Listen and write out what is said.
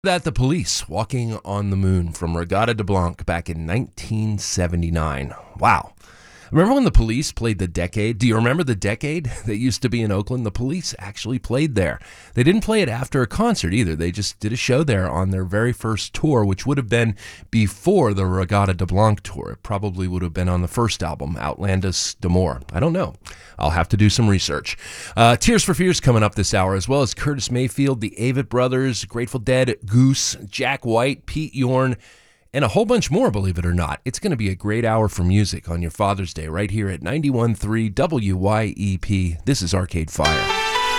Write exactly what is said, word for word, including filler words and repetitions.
That the Police, Walking on the Moon from Regatta de Blanc back in nineteen seventy-nine. Wow. Remember when the Police played the Decade? Do you remember the Decade that used to be in Oakland? The Police actually played there. They didn't play it after a concert either. They just did a show there on their very first tour, which would have been before the Regatta de Blanc tour. It probably would have been on the first album, Outlandis d'Amour. I don't know. I'll have to do some research. Uh, Tears for Fears coming up this hour, as well as Curtis Mayfield, the Avett Brothers, Grateful Dead, Goose, Jack White, Pete Yorn, and a whole bunch more, believe it or not. It's going to be a great hour for music on your Father's Day right here at ninety-one point three W Y E P. This is Arcade Fire.